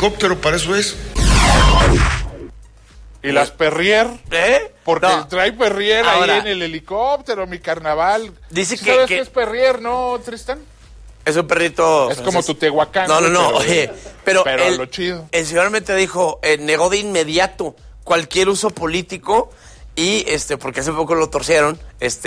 helicóptero, para eso es. ¿Y las Perrier? Porque No. trae Perrier Ahora, ahí en el helicóptero, mi carnaval. Dice ¿Sí que- ¿Sabes que- qué es Perrier, no, Tristan? Es un perrito Es francés. como tu Tehuacán. No, pero- oye, pero lo chido. el señor Armenta dijo, negó de inmediato cualquier uso político y, porque hace poco lo torcieron,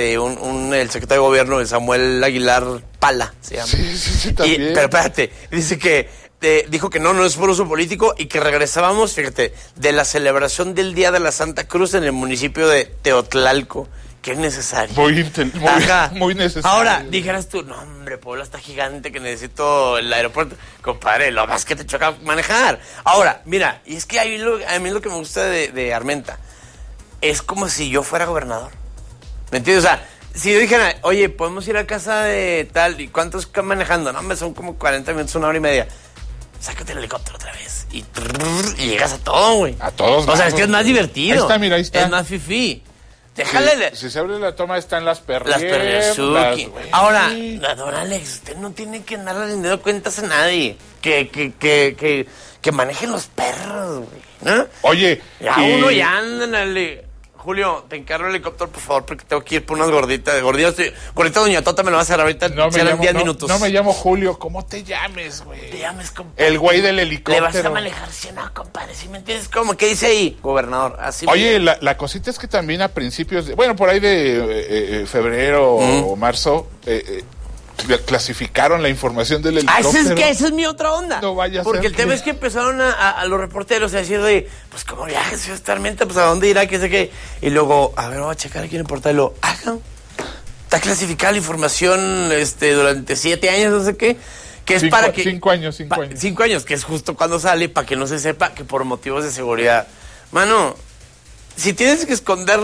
el secretario de gobierno, Samuel Aguilar Pala, se llama. Sí, también. Pero espérate, dice que dijo que no es por uso político y que regresábamos, fíjate, de la celebración del Día de la Santa Cruz en el municipio de Teotlalco, que es necesario. Muy necesario. Ahora, dijeras tú, no hombre, Puebla está gigante que necesito el aeropuerto. Compadre, lo más que te choca manejar. Ahora, mira, y es que a mí lo que me gusta de Armenta es como si yo fuera gobernador. ¿Me entiendes? O sea, si yo dijera, oye, podemos ir a casa de tal, ¿y cuántos están manejando? No, hombre, son como 40 minutos, 1 hora y media. Sácate el helicóptero otra vez y llegas a todo, güey. A todos. O sea, es que es más divertido. Ahí está, mira, ahí está. Es más fifí. Déjale. Si se abre la toma, están las Perrier. Las Perrier-Suki. güey. Ahora, don Alex, usted no tiene que andar rindiendo cuentas a nadie. Que manejen los perros, güey, ¿no? Oye. Uno ya anda, Julio, te encargo el helicóptero, por favor, porque tengo que ir por unas gorditas. Gordita Doña Tota me lo va a hacer ahorita. Serán 10 minutos. No me llamo Julio. ¿Cómo te llames, güey? Te llames, compadre. El güey del helicóptero. Le vas a manejar, ¿sí o no, compadre? ¿Sí me entiendes cómo? ¿Qué dice ahí, gobernador? Así. Oye, la cosita es que también a principios por ahí de febrero o marzo, clasificaron la información del helicóptero. Esa es mi otra onda. No vaya a Porque ser el tema que- es que empezaron a los reporteros a decir, oye, pues ¿cómo viajes, señor Armenta? Pues ¿a dónde irá? ¿Qué sé qué? Y luego, a ver, vamos a checar aquí en el portal. Y luego, está clasificada la información durante 7 años, no sé qué. Que es para que... 5 años. 5 años, que es justo cuando sale, para que no se sepa que por motivos de seguridad. Mano, si tienes que esconder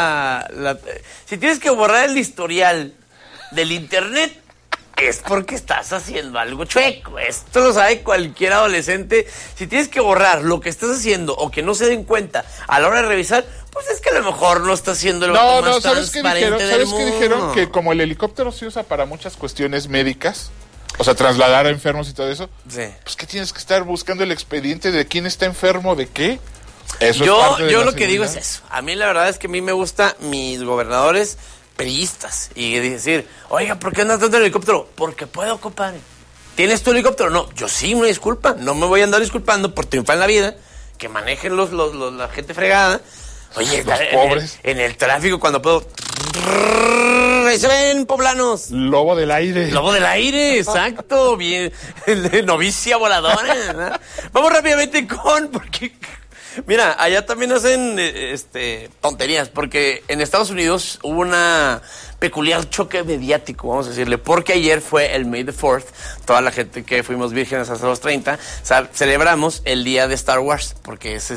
si tienes que borrar el historial del internet, es porque estás haciendo algo chueco. Esto lo sabe cualquier adolescente. Si tienes que borrar lo que estás haciendo o que no se den cuenta a la hora de revisar, pues es que a lo mejor no está haciendo lo más ¿sabes qué transparente dijeron? del ¿Sabes qué mundo. dijeron? Que como el helicóptero se usa para muchas cuestiones médicas, o sea, trasladar a enfermos y todo eso, Sí. pues que tienes que estar buscando el expediente de quién está enfermo, de qué. Eso Yo es parte de la lo que digo es seguridad. eso. A mí la verdad es que a mí me gustan mis gobernadores priistas y decir, oiga, ¿por qué andas tanto en el helicóptero? Porque puedo, compadre. ¿Tienes tu helicóptero? No, yo sí, una disculpa. No me voy a andar disculpando por triunfar en la vida. Que manejen la gente fregada. Oye, Los pobres. En el tráfico cuando puedo... Ahí se ven, poblanos. Lobo del aire. Lobo del aire, exacto. Bien, novicia voladora, ¿no? Vamos rápidamente porque mira, allá también hacen tonterías, porque en Estados Unidos hubo una peculiar choque mediático, vamos a decirle, porque ayer fue el May the 4th, toda la gente que fuimos vírgenes hasta los 30, celebramos el día de Star Wars, porque es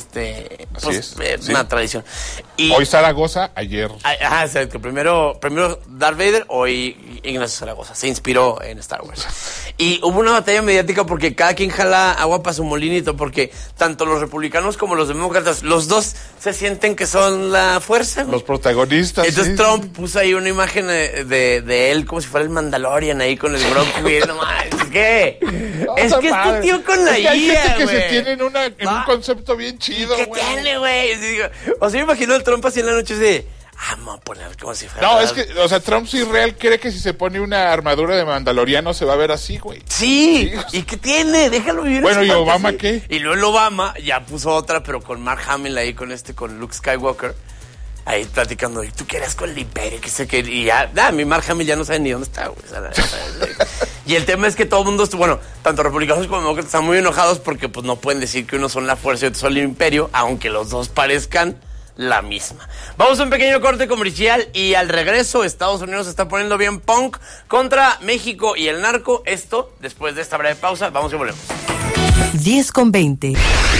una tradición. Y Hoy Zaragoza, ayer. ajá, exacto. Primero Darth Vader, hoy Ignacio Zaragoza. Se inspiró en Star Wars. Y hubo una batalla mediática porque cada quien jala agua para su molinito, porque tanto los republicanos como los demócratas, los dos se sienten que son la fuerza. Los protagonistas. Entonces sí. Trump puso ahí una imagen de él como si fuera el Mandalorian ahí con el Grogu. Y no mames, ¿qué? No, es está que padre. es tu tío con la Es que hay gente IA, que güey. se tiene en un concepto bien chido, ¿Qué güey. tiene, güey? O sea, me imagino el Trump así en la noche de... vamos a poner como si fuera... No, es que, o sea, Trump sí real cree que si se pone una armadura de mandaloriano se va a ver así, güey. Sí, ¿y qué tiene? Déjalo vivir. Bueno, esa ¿y fantasía. Obama qué? Y luego el Obama ya puso otra, pero con Mark Hamill ahí, con Luke Skywalker, ahí platicando, ¿y tú qué eras con el imperio? ¿Qué sé qué? Y ya, mi Mark Hamill ya no sabe ni dónde está, güey. Y el tema es que todo el mundo, bueno, tanto republicanos como demócratas están muy enojados porque pues no pueden decir que unos son la fuerza y otros son el imperio, aunque los dos parezcan la misma. Vamos a un pequeño corte comercial y al regreso Estados Unidos se está poniendo bien punk contra México y el narco. Esto después de esta breve pausa. Vamos y volvemos. 10:20.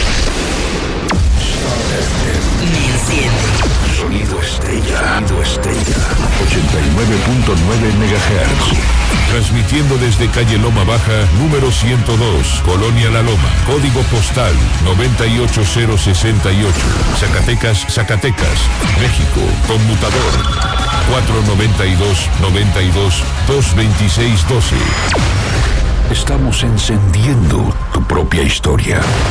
Sonido Estrella. 89.9 MHz. Transmitiendo desde calle Loma Baja, número 102, Colonia La Loma, código postal 98068, Zacatecas, México, conmutador 492-92-226-12. Estamos encendiendo tu propia historia.